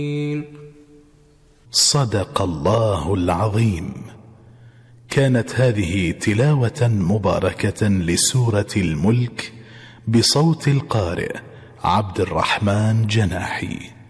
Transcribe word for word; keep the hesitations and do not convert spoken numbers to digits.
صدق الله العظيم. كانت هذه تلاوة مباركة لسورة الملك بصوت القارئ عبد الرحمن جناحي.